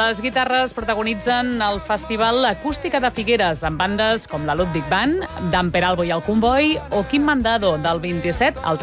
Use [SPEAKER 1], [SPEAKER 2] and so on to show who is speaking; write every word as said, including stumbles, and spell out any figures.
[SPEAKER 1] Les guitarres protagonitzen el Festival Acústica de Figueres amb bandes com la Ludwig Band, Dan Peralbo i el Comboi o Quim Mandado del vint-i-set al